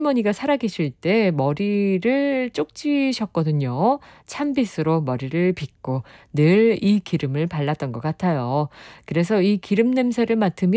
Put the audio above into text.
할머니가 살아계실 때 머리를 쪽지셨거든요. 찬빗으로 머리를 빗고 늘 이 기름을 발랐던 것 같아요. 그래서 이 기름 냄새를 맡으면